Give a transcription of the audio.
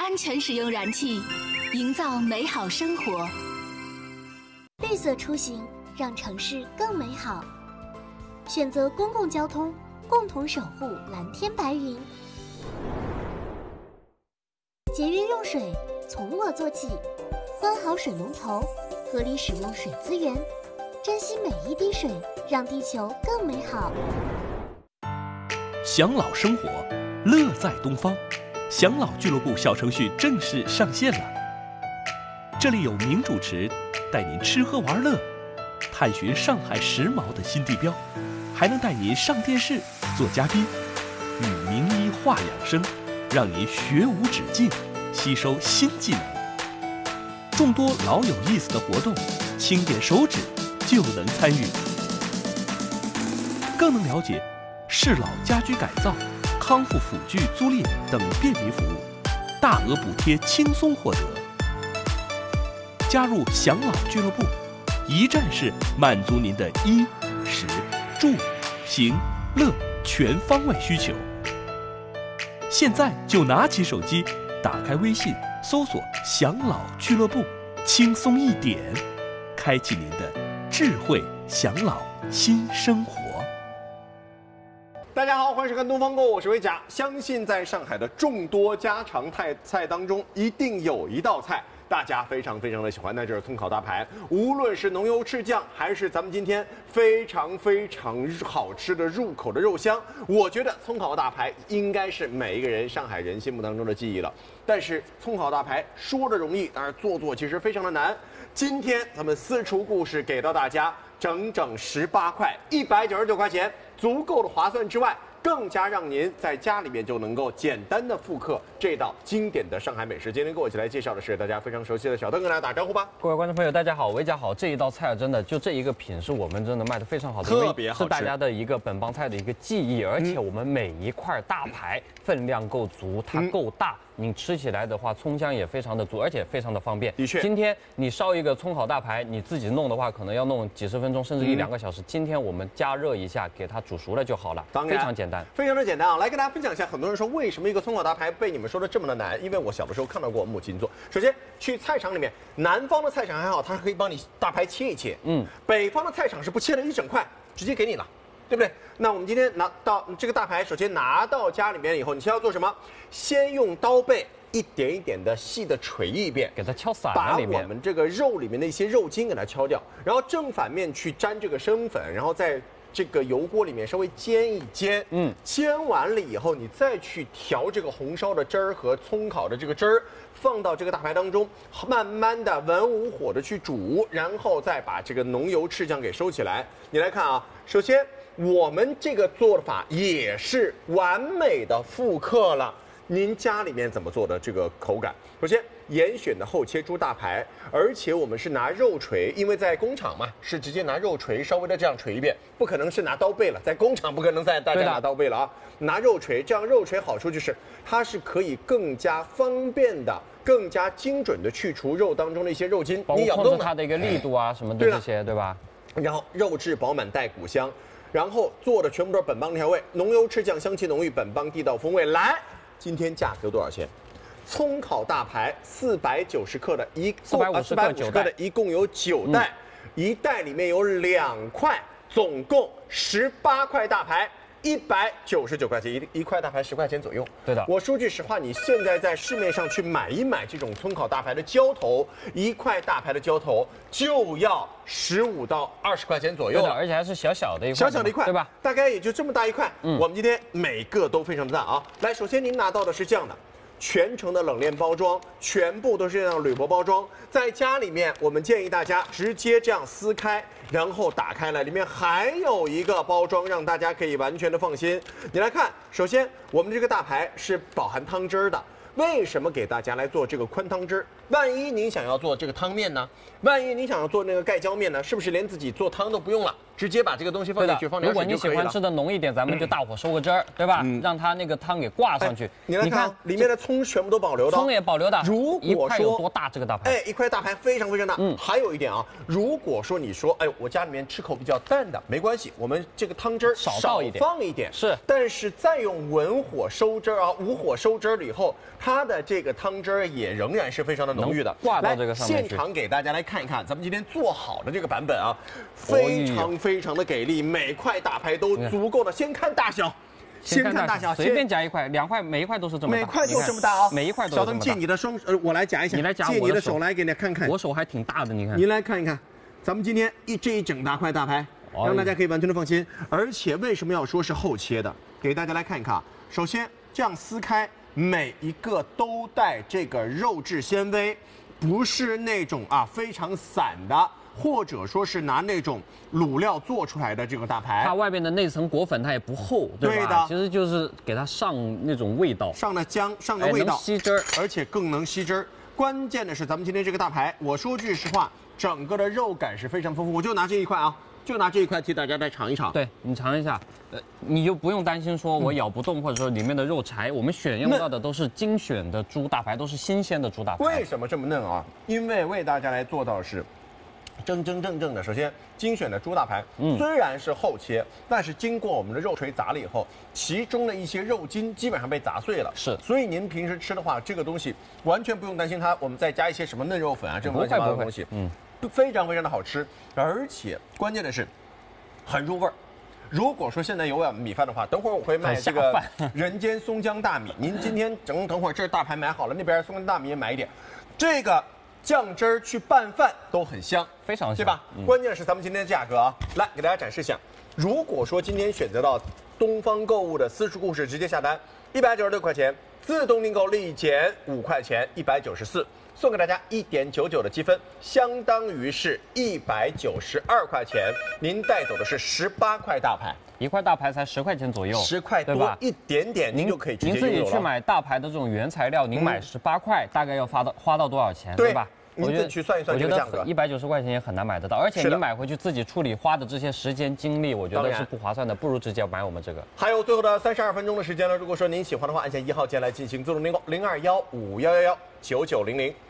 安全使用燃气，营造美好生活。 绿色出行，让城市更美好。选择公共交通，共同守护蓝天白云。节约用水，从我做起。关好水龙头，合理使用水资源，珍惜每一滴水，让地球更美好。 享老生活，乐在东方。享老俱乐部小程序正式上线了。这里有名主持带您吃喝玩乐，探寻上海时髦的新地标，还能带您上电视做嘉宾，与名医话养生，让您学无止境，吸收新技能。众多老有意思的活动，轻点手指就能参与，更能了解适老家居改造、康复辅具租赁等便民服务，大额补贴轻松获得。加入享老俱乐部，一站式满足您的衣食住行乐全方位需求。现在就拿起手机，打开微信，搜索享老俱乐部，轻松一点，开启您的智慧享老新生活。 大家好，欢迎收看东方购，我是维甲。相信在上海的众多家常菜当中，一定有一道菜大家非常的喜欢，那就是葱烤大排。无论是浓油赤酱，还是咱们今天非常好吃的入口的肉香，我觉得葱烤大排应该是每一个人上海人心目当中的记忆了。但是葱烤大排说的容易，但是做其实非常的难。今天咱们私厨故事给到大家整整18块，199块钱，足够的划算之外，更加让您在家里面就能够简单的复刻这道经典的上海美食。今天跟我一起来介绍的是大家非常熟悉的小邓，跟大家打招呼吧。 各位观众朋友，大家好，维甲好。这一道菜真的就这一个品是我们真的卖的非常好的， 特别好吃， 是大家的一个本帮菜的一个记忆，而且我们每一块大排分量够足，它够大。你吃起来的话，葱香也非常的足，而且非常的方便。 的确， 今天你烧一个葱烤大排，你自己弄的话，可能要弄几十分钟，甚至1-2个小时。今天我们加热一下，给它煮熟了就好了， 当然非常简单， 非常的简单啊！来跟大家分享一下，很多人说为什么一个葱烤大排被你们说的这么的难？因为我小的时候看到过我母亲做。首先去菜场里面，南方的菜场还好，它可以帮你大排切一切，北方的菜场是不切的一整块，直接给你了。对不对？那我们今天拿到这个大排，首先拿到家里面以后，你先要做什么？先用刀背一点一点的细的锤一遍， 给它敲散了， 把我们这个肉里面的一些肉筋给它敲掉，然后正反面去沾这个生粉，然后在这个油锅里面稍微煎一煎，煎完了以后，你再去调这个红烧的汁儿和葱烤的这个汁儿，放到这个大排当中，慢慢的文武火的去煮，然后再把这个浓油赤酱给收起来。你来看啊，首先我们这个做法也是完美的复刻了您家里面怎么做的这个口感。首先严选的厚切猪大排，而且我们是拿肉锤，因为在工厂嘛是直接拿肉锤稍微的这样锤一遍，不可能是拿刀背了，在工厂不可能大家拿刀背了啊，拿肉锤，这样肉锤好处就是它是可以更加方便的、更加精准的去除肉当中的一些肉筋， 你咬动它的一个力度啊什么的这些，对吧？ 然后肉质饱满带骨香。然后做的全部都是本帮调味，浓油赤酱，香气浓郁，本帮地道风味。来，今天价格多少钱？葱烤大排490克的450克的，一共有9袋，一袋里面有2块，总共18块大排。199块钱，一块大排10块钱左右。 对的， 我说句实话，你现在在市面上去买一买这种葱烤大排的浇头，一块大排的浇头就要15到20块钱左右了， 而且还是小小的一块， 对吧？大概也就这么大一块。我们今天每个都非常的大啊。来，首先您拿到的是这样的。全程的冷链包装，全部都是这样铝箔包装。在家里面，我们建议大家直接这样撕开，然后打开来，里面还有一个包装，让大家可以完全的放心。你来看，首先我们这个大排是饱含汤汁的。为什么给大家来做这个宽汤汁？万一您想要做这个汤面呢？万一您想要做那个盖浇面呢？是不是连自己做汤都不用了？ 直接把这个东西放进去，放如果点水就可以了。 你喜欢吃的浓一点，咱们就大火收个汁儿，对吧？让它那个汤给挂上去。 你来看，里面的葱全部都保留的， 葱也保留的。 如一果说块有多大这个大盘？ 哎，一块大盘非常非常大。还有一点啊，如果说你说，哎，我家里面吃口比较淡的，没关系，我们这个汤汁儿少倒一点， 放一点是。 但是再用文火收汁儿啊，武火收汁儿了以后，它的这个汤汁儿也仍然是非常的浓郁的。 挂到这个上面去。 现场给大家来看一看，咱们今天做好的这个版本啊，非常非常的给力，每块大排都足够的。先看大小。先看大小， 随便夹一块、2块，每一块都是这么大， 每块都这么大啊！ 每一块都这么大。 小灯借你的双，我来夹一下。 你来夹， 借你的手来给你看看。 我手还挺大的，你看。 您来看一看，咱们今天这一整大块大排，让大家可以完全的放心。而且为什么要说是厚切的？给大家来看一看啊。首先这样撕开，每一个都带这个肉质纤维，不是那种非常散的。或者说是拿那种卤料做出来的这个大排， 它外面的那层裹粉它也不厚，对吧？ 对的， 其实就是给它上那种味道， 上了姜，上了味道， 能吸汁儿， 而且更能吸汁儿。关键的是咱们今天这个大排，我说句实话，整个的肉感是非常丰富。我就拿这一块啊，就拿这一块替大家再尝一尝。 对你尝一下，你就不用担心说我咬不动，或者说里面的肉柴。我们选用到的都是精选的猪大排，都是新鲜的猪大排。 为什么这么嫩啊？因为为大家来做到是。真真正正的，首先精选的猪大排，虽然是厚切，但是经过我们的肉锤砸了以后，其中的一些肉筋基本上被砸碎了。 是， 所以您平时吃的话，这个东西完全不用担心它，我们再加一些什么嫩肉粉啊这种乱七八糟的东西，非常非常的好吃，而且关键的是很入味儿。如果说现在有碗米饭的话，等会儿我会卖这个人间松江大米。您今天等会儿这儿大排买好了，那边松江大米也买一点，这个。酱汁儿去拌饭都很香， 非常香， 对吧？关键是咱们今天的价格啊，来给大家展示一下。如果说今天选择到东方购物的私厨故事，直接下单196块钱，自动订购立减5块钱，194，送给大家1.99的积分，相当于是192块钱。您带走的是18块大排。 一块大排才10块钱左右 ，10块多一点点，您就可以直接您自己去买大排的这种原材料，您买18块，大概要花到多少钱，对吧？ 您自己去算一算这个价格。 我觉得190块钱也很难买得到，而且你买回去自己处理花的这些时间精力，我觉得是不划算的，不如直接买我们这个。 还有最后的32分钟的时间了，如果说您喜欢的话，按下1号键来进行自动订购，0215119900。